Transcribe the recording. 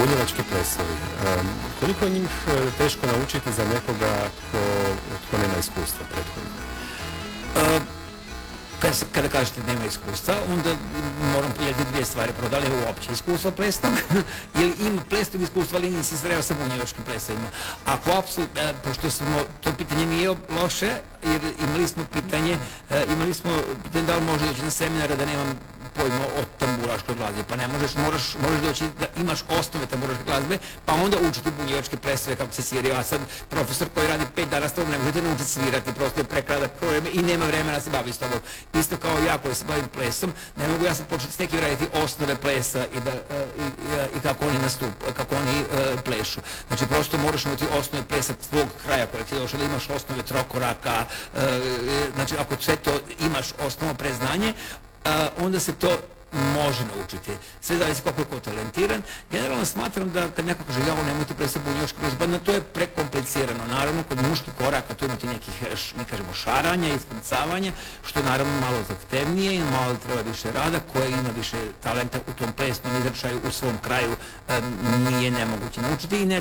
bunjevački plesovi. Koliko je njih teško naučiti za nekoga tko nema iskustva prethodno? Kada kažete nema iskustva, onda moram pojeti dvije stvari. Prvo, da li je uopće iskustvo plesnog, ili ima plesnog iskustva, ali nisi sreo sa bunjevačkim plesovima. Ako apsolutno, pošto to pitanje nije loše, jer imali smo pitanje da li može doći na seminara da nemam pojma o tamburaškoj glazbi, pa ne možeš doći da imaš osnove tamburaške glazbe, pa onda učiti bunjevačke plesove kako se sviraju, a sad profesor koji radi 5 dana s tobom ne možete naučiti svirati, prosto je prekratak vreme i nema vremena da se bavi s tobom. Isto kao ja koji se bavim plesom, ne mogu ja sad početi s nekim raditi osnove plesa i kako oni kako oni plešu. Znači prosto moraš imati osnove plesa tvog kraja koja ti je došla, da imaš osnove trokoraka, znači ako sve to imaš osnovno preznanje, onda se to može naučiti. Sve zavisi kako je ko talentiran. Generalno smatram da kad neko kaže ja nemojte plesati bunjevačku glazbu, to je prekomplicirano. Naravno, kod muških koraka tu imate nekih, mi kažemo, šaranja, iskrcavanja, što je naravno malo zahtevnije i malo treba više rada, koja ima više talenta u tom plesnom izračaju u svom kraju nije nemoguće naučiti i ne